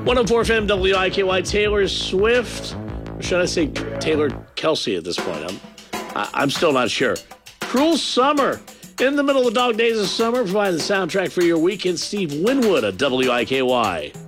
104 FM WIKY, Taylor Swift. Or should I say Taylor Kelsey at this point? I'm still not sure. Cruel Summer. In the middle of the dog days of summer, providing the soundtrack for your weekend. Steve Winwood at WIKY.